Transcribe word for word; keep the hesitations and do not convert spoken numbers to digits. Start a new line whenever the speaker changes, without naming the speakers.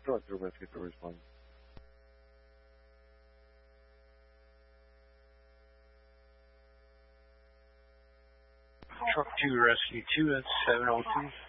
Truck to rescue to respond.
Truck two, rescue two, that's seven oh two.